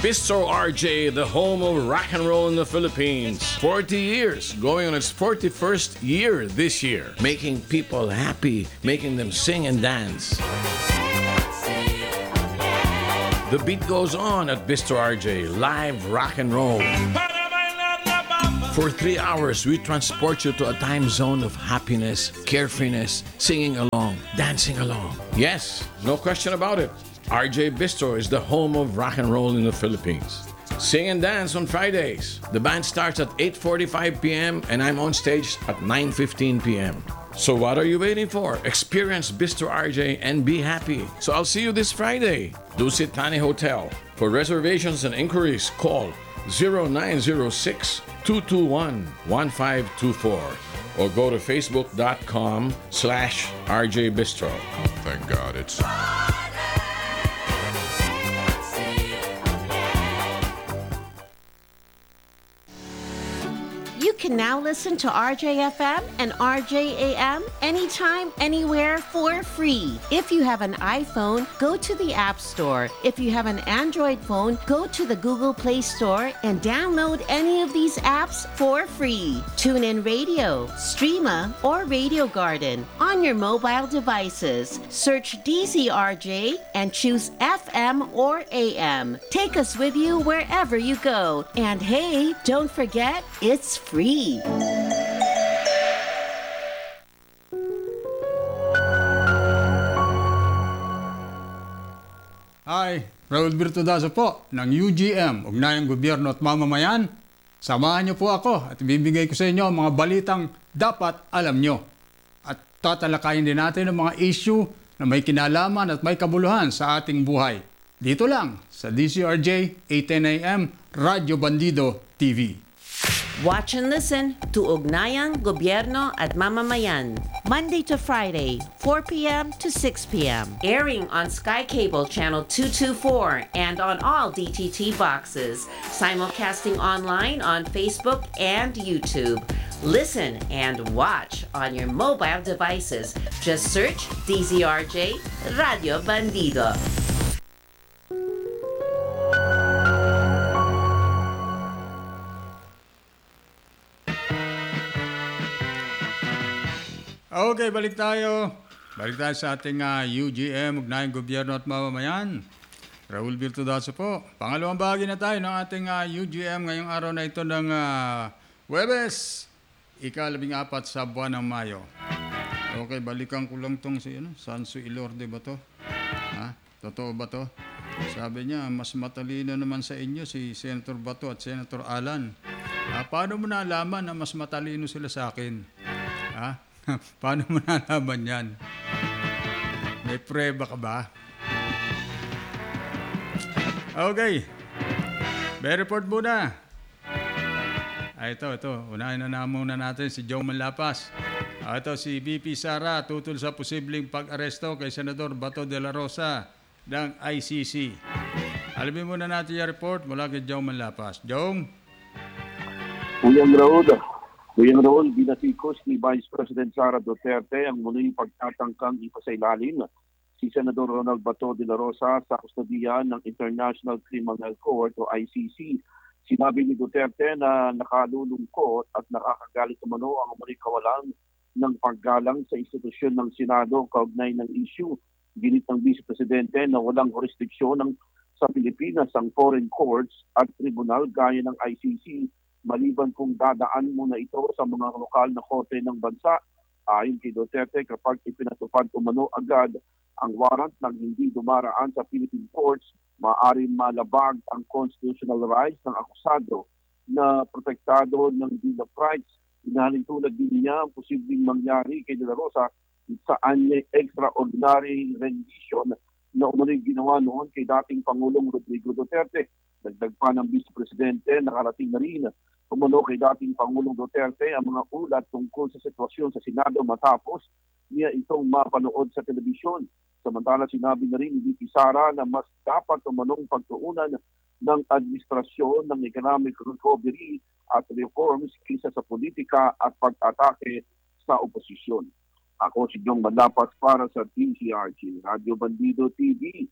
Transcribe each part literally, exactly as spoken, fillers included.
Bistro R J, the home of rock and roll in the Philippines. forty years, going on its forty-first year this year. Making people happy, making them sing and dance. The beat goes on at Bistro R J, live rock and roll. For three hours, we transport you to a time zone of happiness, carefreeness, singing along, dancing along. Yes, no question about it. R J Bistro is the home of rock and roll in the Philippines. Sing and dance on Fridays. The band starts at eight forty-five p.m. and I'm on stage at nine fifteen p.m. So what are you waiting for? Experience Bistro R J and be happy. So I'll see you this Friday. Dusit Thani Hotel. For reservations and inquiries, call zero nine zero six, two two one, one five two four or go to facebook.com slash RJ Bistro. Thank God it's... You can now listen to R J F M and R J A M anytime, anywhere for free. If you have an iPhone, go to the App Store. If you have an Android phone, go to the Google Play Store and download any of these apps for free. TuneIn Radio, Streama, or Radio Garden on your mobile devices. Search D Z R J and choose F M or A M. Take us with you wherever you go. And hey, don't forget, it's free. Hi, Raul Birtudazo po ng U G M, Ugnayang Gobyerno at Mamamayan. Samahan niyo po ako at ibibigay ko sa inyo ang mga balitang dapat alam niyo. At tatalakayin din natin ang mga issue na may kinalaman at may kabuluhan sa ating buhay. Dito lang sa D C R J eight ten A M Radyo Bandido T V. Watch and listen to Ugnayang Gobyerno at Mamamayan, Monday to Friday, four p.m. to six p.m. Airing on Sky Cable Channel two twenty-four and on all D T T boxes. Simulcasting online on Facebook and YouTube. Listen and watch on your mobile devices. Just search D Z R J Radio Bandido. Okay, balik tayo. Balik tayo sa ating uh, U G M, Ugnayang Gobyerno at Mamamayan. Raul Birtudazo po. Pangalawang bahagi na tayo ng ating uh, U G M ngayong araw na ito ng uh, Huwebes, ikalabing apat sa buwan ng Mayo. Okay, balikan ko lang tong si ano, Sansu Ilorde ba to? Ha? Totoo ba to? Sabi niya, mas matalino naman sa inyo si Senator Bato at Senator Alan. Ah, paano mo nalaman na mas matalino sila sa akin? Ha? Paano mo nalaman yan? May preba ka ba? Okay. May report muna. Ay, ito, ito. Unahin na na muna natin si Joe Manlapas. Ah, ito si V P Sara tutol sa posibleng pag-aresto kay Senador Bato de la Rosa ng I C C. Alamin muna natin yung report mula kay Joe Manlapas. Joe? William Raul. William Raul, binatikos ni Vice President Sara Duterte ang muling pagtatangkang ipasailalim si Senador Ronald Bato de la Rosa sa kustodiya ng International Criminal Court o I C C. Sinabi ni Duterte na nakalulungkot at nakakagalit umano ang muling kawalan ng paggalang sa institusyon ng Senado kaugnay ng issue. Ginit ng Vice Presidente na walang jurisdiksyon ng sa Pilipinas ang foreign courts at tribunal gaya ng I C C maliban kung dadaan muna ito sa mga lokal na korte ng bansa. Ayon kay Duterte, kapag ipinatupad umano agad ang warrant ng hindi dumaraan sa Philippine courts, maaaring malabag ang constitutional rights ng akusado na protektado ng Bill of Rights. Inalintulad din niya ang posibleng mangyari kay De La Rosa sa anyay extraordinary rendition na umuling ginawa noon kay dating Pangulong Rodrigo Duterte. Dagdag pa ng Vice Presidente, nakarating na rin umano kay dating Pangulong Duterte ang mga ulat tungkol sa sitwasyon sa Senado matapos niya itong mapanood sa telebisyon. Samantala, sinabi na rin ni V P Sara na mas dapat umanong pagtuunan ng administrasyon ng economic recovery at reforms kaysa sa politika at pag-atake sa oposisyon. Ako si Jong Manlapas para sa D Z R J Radio Bandido T V,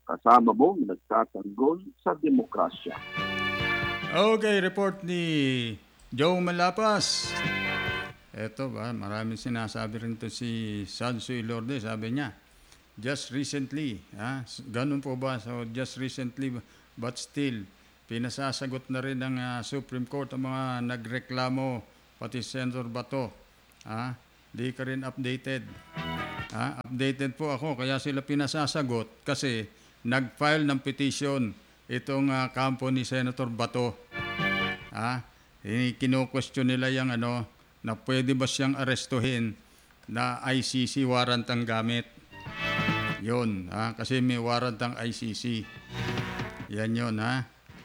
kasama mong nagtatanggol sa demokrasya. Okay, report ni Joe Malapas. Eto ba, maraming sinasabi rin to si Sanso Ilorde, sabi niya, just recently, ha? Ganun po ba? So, just recently, but still, pinasasagot na rin ng uh, Supreme Court ang mga nagreklamo, pati Senator Bato. Ha? Di ka rin updated. Ha? Updated po ako, kaya sila pinasasagot kasi nag-file ng petition itong uh, kampo ni Senator Bato. Ha? Kino-question nila yung ano, na pwede ba siyang arestuhin na I C C warrant ang gamit. Yun, ha? Kasi may warrant ang I C C. Yan yun, ha?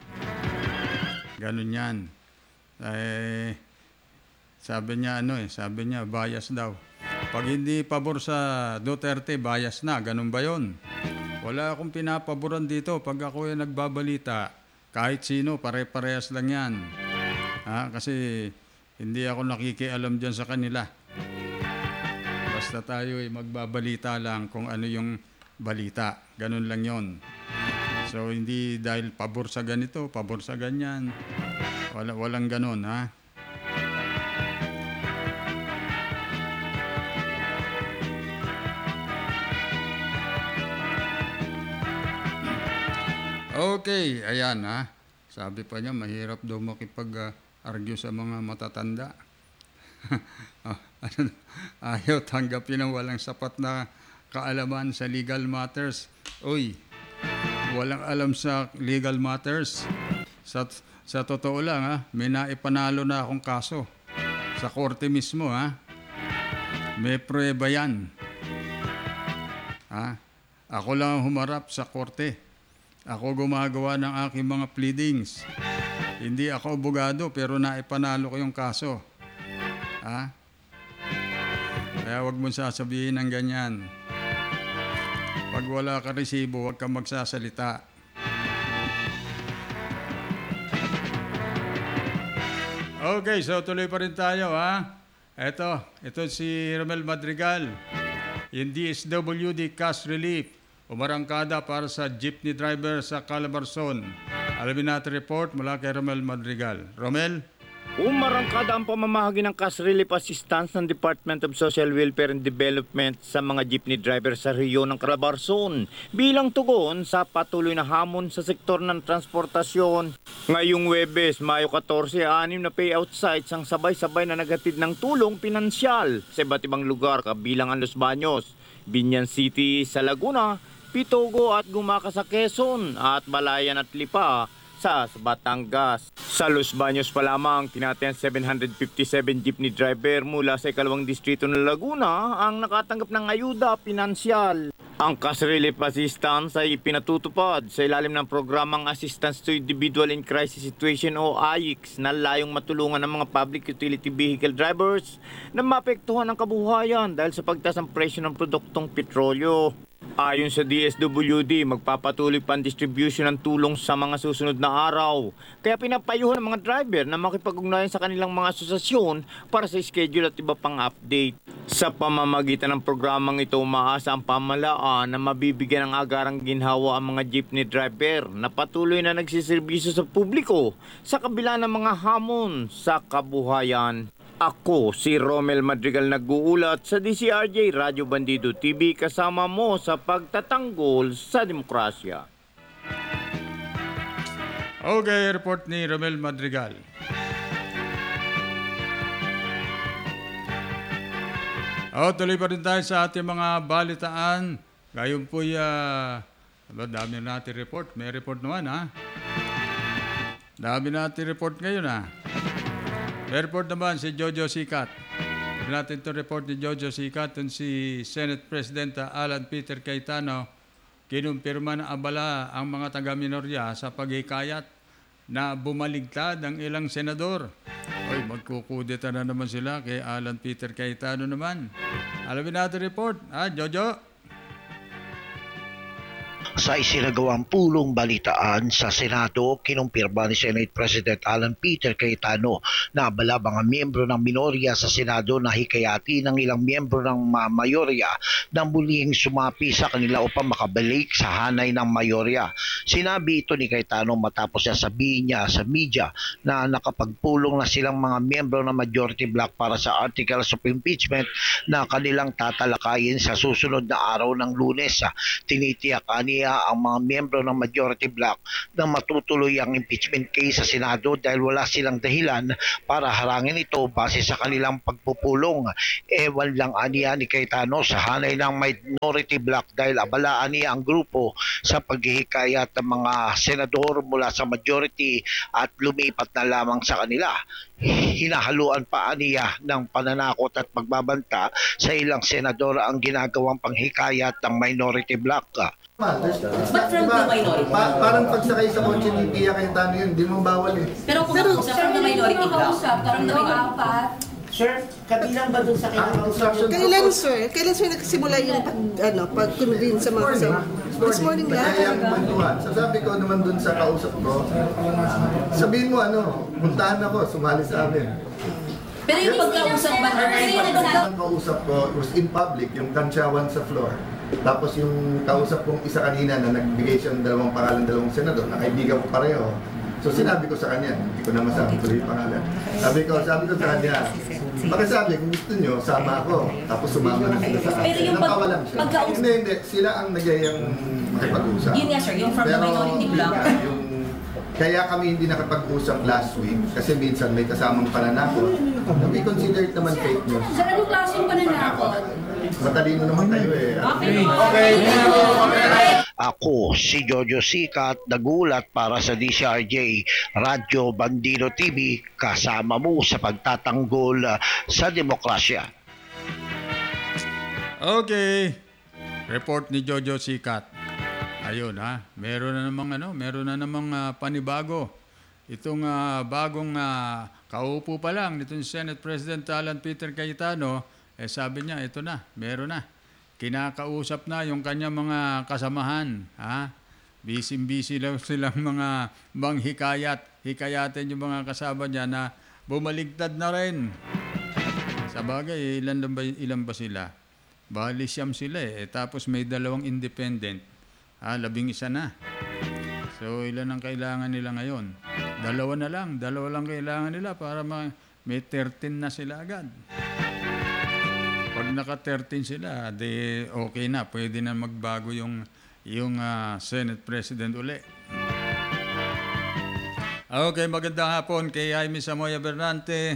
Ganun yan. Eh, sabi niya, ano eh, sabi niya, bias daw. Pag hindi pabor sa Duterte, bias na. Ganun ba yun? Wala akong pinapaboran dito. Pag ako yung nagbabalita, kahit sino, pare-parehas lang yan. Ha? Kasi hindi ako nakikialam dyan sa kanila. Basta tayo ay magbabalita lang kung ano yung balita. Ganun lang yon. So, hindi dahil pabor sa ganito, pabor sa ganyan. Wala, walang ganun, ha? Okay, ayan, ha? Sabi pa niya, mahirap daw makipag-argue sa mga matatanda. Ayaw tanggapin ang walang sapat na kaalaman sa legal matters. Uy, walang alam sa legal matters. Sa, sa totoo lang, ha, may naipanalo na akong kaso. Sa korte mismo, ha. May prueba yan. Ha? Ako lang ang humarap sa korte. Ako gumagawa ng aking mga pleadings. Hindi ako abogado pero naipanalo ko yung kaso. Ha? Kaya wag mong sasabihin ng ganyan. Pag wala ka resibo, wag kang magsasalita. Okay, so tuloy pa rin tayo, ha? Ito, ito si Romel Madrigal. Yung D S W D Cash Relief. Umarangkada para sa jeepney driver sa Calabarzon. Alamin natin report mula kay Romel Madrigal. Romel? Umarangkada ang pamamahagi ng cash relief assistance ng Department of Social Welfare and Development sa mga jeepney driver sa Rio ng Calabarzon bilang tugon sa patuloy na hamon sa sektor ng transportasyon. Ngayong Huwebes, Mayo fourteen, anim na payout sites ang sabay-sabay na naghatid ng tulong pinansyal sa iba't ibang lugar kabilang ang Los Baños, Binyan City sa Laguna, Pitogo at Gumaka sa Quezon at Balayan at Lipa sa Batangas. Sa Los Baños pa lamang, tinatayan seven hundred fifty-seven jeepney driver mula sa ikalawang distrito ng Laguna ang nakatanggap ng ayuda pinansyal. Ang cash relief assistance ay pinatutupad sa ilalim ng programang Assistance to Individual in Crisis Situation o A I C na layong matulungan ng mga public utility vehicle drivers na maapektuhan ang kabuhayan dahil sa pagtaas ng presyo ng produktong petrolyo. Ayon sa D S W D, magpapatuloy pa ang distribution ng tulong sa mga susunod na araw. Kaya pinapayuhan ng mga driver na makipag-ugnayan sa kanilang mga asosasyon para sa schedule at iba pang update. Sa pamamagitan ng programang ito, umaasa ang pamahalaan na mabibigyan ng agarang ginhawa ang mga jeepney driver na patuloy na nagsiservisyo sa publiko sa kabila ng mga hamon sa kabuhayan. Ako si Romel Madrigal nag-uulat sa D C R J Radyo Bandido T V kasama mo sa pagtatanggol sa demokrasya. Okay, report ni Romel Madrigal. O, tuloy pa rin tayo sa ating mga balitaan. Ngayon po, uh, dami natin report. May report naman, ha? Dami natin report ngayon, ha? May report naman si Jojo Sikat. Natin ito report ni Jojo Sikat. Ito si Senate President Alan Peter Cayetano. Kinumpirma na abala ang mga taga-minorya sa paghikayat na bumaligtad ang ilang senador. Oy, magkukudeta na naman sila kay Alan Peter Cayetano naman. Alamin natin report. Ha, Jojo? Sa isinagawang pulong balitaan sa Senado, kinumpirma ni Senate President Alan Peter Cayetano na abala mga miyembro ng minorya sa Senado na hikayati ng ilang miyembro ng ma- mayorya na muling sumapi sa kanila upang makabalik sa hanay ng mayorya. Sinabi ito ni Cayetano matapos niya sabihin niya sa media na nakapagpulong na silang mga miyembro ng majority bloc para sa articles of impeachment na kanilang tatalakayin sa susunod na araw ng Lunes. Tinitiyak niya ang mga miyembro ng majority bloc na matutuloy ang impeachment case sa Senado dahil wala silang dahilan para harangin ito base sa kanilang pagpupulong. Ewan lang aniya ni Cayetano sa hanay ng minority bloc dahil abalaan niya ang grupo sa paghihikayat ng mga senador mula sa majority at lumipat na lamang sa kanila. Hinahaluan pa aniya ng pananakot at pagbabanta sa ilang senador ang ginagawang panghikayat ng minority bloc. But from the minority? Pa- parang pagsakay sa kotse ni Pia Cayetano yun, di mo bawal eh. Pero kung kausap from the minority bloc, from the minority. Sir, kabilang ba dun sa kinakausap? Kailan, sir? Kailan, sir, nagsimula yung pag, ano, pag-convince sa mga kasama? This morning lang. Kaya yung kwentuhan. Sasabi ko naman dun sa kausap ko, sabihin mo ano, puntahan ako, sumali sa amin. Pero yung pagkausap ba? Ang kausap ko was in public, yung tansyawan sa floor. Tapos yung kausap kong isa kanina na nagbigay siya ng dalawang pangalan, dalawang senador, na kaibigan ko pareho. So sinabi ko sa kanya, hindi ko na masabi tuloy yung pangalan. Sabi ko, sabi ko sa kanya, baka sabi, kung gusto nyo, sama ako. Tapos sumama na sila sa akin. Pero yung Natawa lang siya. pagkausap- Hindi, hindi. Sila ang nagyayang makipag-usap. Yun nga, sir, yung from the Pero, minority bloc. yung, kaya kami hindi nakapag-usap last week kasi minsan may kasamang pananakot. Na we consider it naman fake news. Sir, anong klaseng pananakot? Matalino naman tayo eh. Ako si Jojo Sikat, nagulat para sa D C R J Radyo Bandido T V, kasama mo sa pagtatanggol uh, sa demokrasya. Okay. Report ni Jojo Sikat. Ayun ha, meron na namang ano, meron na namang uh, panibago. Itong uh, bagong uh, kaupo pa lang nitong Senate President Alan Peter Cayetano, eh sabi niya, ito na, meron na. Kinakausap na yung kanyang mga kasamahan. Ha? Busy-busy lang silang mga manghikayat. Hikayatin yung mga kasama niya na bumaligtad na rin. Sa bagay, ilan, ba, ilan ba sila? Bali siyam sila eh. Tapos may dalawang independent. Ha? Labing isa na. So ilan ang kailangan nila ngayon? Dalawa na lang. Dalawa lang kailangan nila para ma- may thirteen na sila agad. Pag naka thirteen sila, di okay na. Pwede na magbago yung, yung uh, Senate President uli. Okay, magandang hapon kay Jaime Samoya Bernante.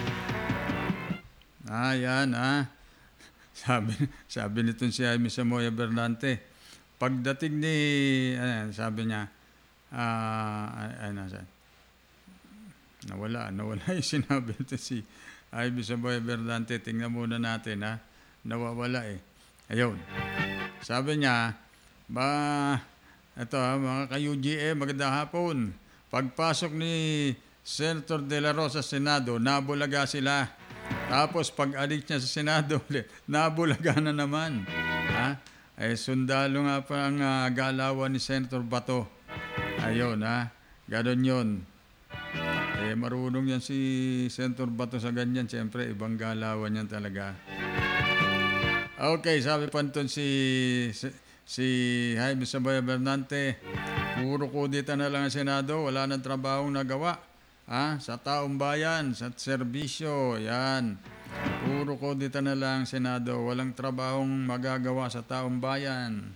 Ah, yan ah. Sabi, sabi nitong si Jaime Samoya Bernante, pagdating ni, ayan, sabi niya, ah, ay, ay, nasa, nawala, nawala yung sinabi nito si Jaime Samoya Bernante. Tingnan muna natin ha. Nawawala eh. Ayun. Sabi niya, ba, ito ha, mga ka-U G A, magandang hapon. Pagpasok ni Senator De La Rosa sa Senado, nabulaga sila. Tapos pag-alis niya sa Senado ulit, nabulaga na naman. Ha? Eh, sundalo nga pa ang uh, galawan ni Senator Bato. Ayun ha. Ganon yun. Eh, marunong yan si Senator Bato sa ganyan. Siyempre, ibang galawan yan talaga. Okay, sabi pa nito si, si, si Jaime Samoya Bernante, puro kudita na lang ang Senado, wala nang trabahong nagawa. Ha? Sa taong bayan, sa serbisyo, yan. Puro kudita na lang ang Senado, walang trabahong magagawa sa taong bayan.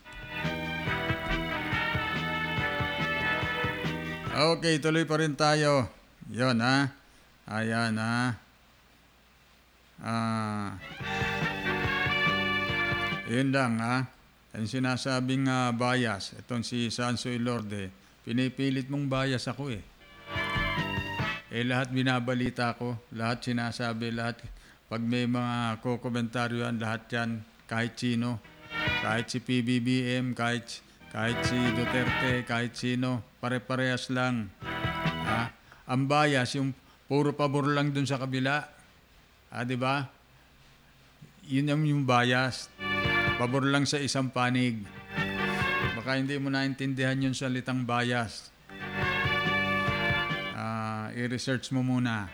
Okay, tuloy pa rin tayo. Yun, ha? Ayan, ha? Ah, yun lang, ha? Ang sinasabing uh, bias, itong si Sanso Ilorde, pinipilit mong bias ako, eh. Eh, lahat binabalita ko, lahat sinasabi, lahat, pag may mga kokomentaryo yan, lahat yan, kahit sino, kahit si P B B M, kahit, kahit si Duterte, kahit sino, pare-parehas lang. Ha? Ang bias, yung puro pabor lang dun sa kabila. Ah, di ba? Yun yung, yung bias. Pabor lang sa isang panig. baka hindi mo naintindihan yung salitang bias. Ah, i-research mo muna.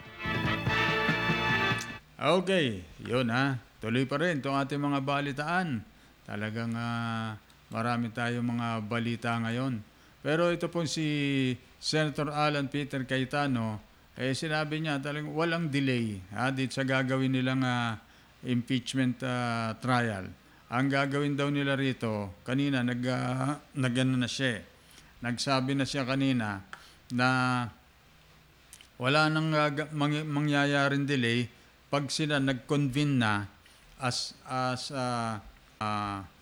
Okay, yun ha. Tuloy pa rin itong ating mga balitaan. Talagang ah, marami tayong mga balita ngayon. Pero ito po si Senator Alan Peter Cayetano, eh sinabi niya talagang walang delay ha, dito sa gagawin nilang ah, impeachment ah, trial. Ang gagawin daw nila rito, kanina nag, uh, nag ano na siya, nagsabi na siya kanina na wala nang uh, mang, mangyayaring delay pag sila nag-convene na as, as uh, uh,